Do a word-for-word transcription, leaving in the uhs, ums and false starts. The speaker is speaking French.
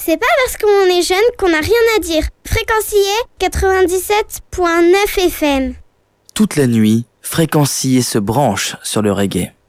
C'est pas parce qu'on est jeune qu'on n'a rien à dire. Fréquencier quatre-vingt-dix-sept virgule neuf F M. Toute la nuit, Fréquencier se branche sur le reggae.